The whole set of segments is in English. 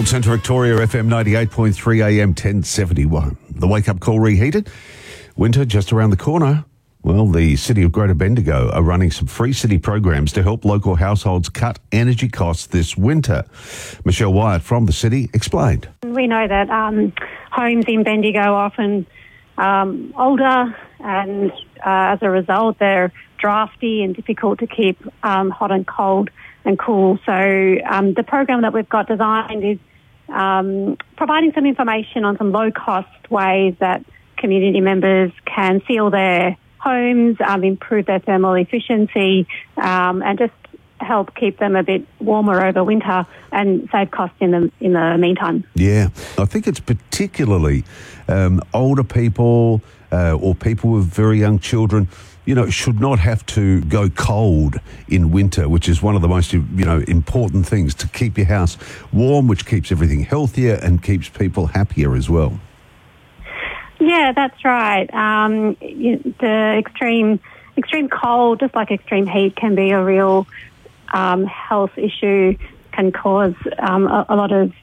Gold Centre Victoria, FM 98.3 AM 1071. The wake-up call reheated. Winter just around the corner. Well, the City of Greater Bendigo are running some free city programs to help local households cut energy costs this winter. Michelle Wyatt from the city explained. We know that homes in Bendigo are often older and as a result they're drafty and difficult to keep hot and cold and cool. So the program that we've got designed is providing some information on some low-cost ways that community members can seal their homes, improve their thermal efficiency, and just help keep them a bit warmer over winter and save costs in the meantime. Yeah, I think it's particularly older people or people with very young children, should not have to go cold in winter, which is one of the most, important things, to keep your house warm, which keeps everything healthier and keeps people happier as well. Yeah, that's right. The extreme cold, just like extreme heat, can be a real health issue. Can cause a lot of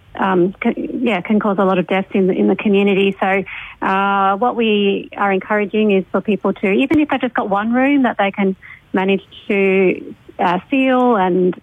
deaths in the community. So what we are encouraging is for people to, even if they've just got one room that they can manage to seal and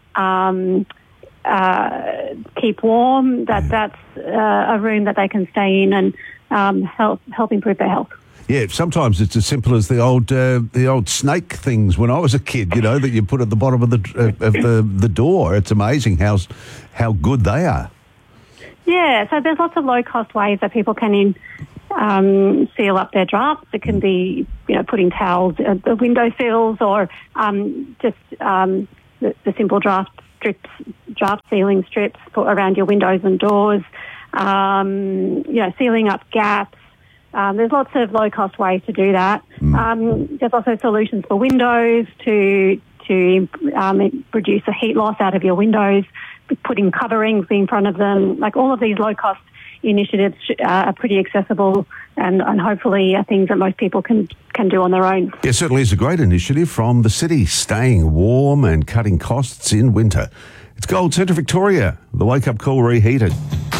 keep warm, that's a room that they can stay in and help improve their health. Yeah, sometimes it's as simple as the old snake things when I was a kid, that you put at the bottom of the door. It's amazing how good they are. Yeah, so there's lots of low-cost ways that people can seal up their drafts. It can be, putting towels at the window sills or just the simple draft sealing strips around your windows and doors. Sealing up gaps. There's lots of low-cost ways to do that. There's also solutions for windows to reduce the heat loss out of your windows, putting coverings in front of them. Like all of these low-cost initiatives are pretty accessible and hopefully are things that most people can do on their own. It certainly is a great initiative from the city, staying warm and cutting costs in winter. It's Gold Centre Victoria, the wake-up call reheated.